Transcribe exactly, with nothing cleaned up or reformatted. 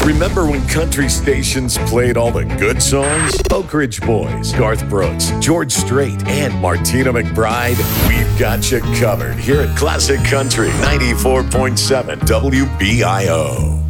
Remember when country stations played all the good songs? Oak Ridge Boys, Garth Brooks, George Strait, and Martina McBride. We've got you covered here at Classic Country ninety-four point seven W B I O.